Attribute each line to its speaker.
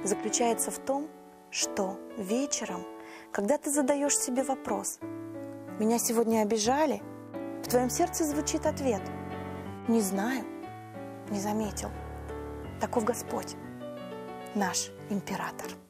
Speaker 1: заключается в том, что вечером, когда ты задаешь себе вопрос: «Меня сегодня обижали?», в твоем сердце звучит ответ: «Не знаю, не заметил». Таков Господь, наш император.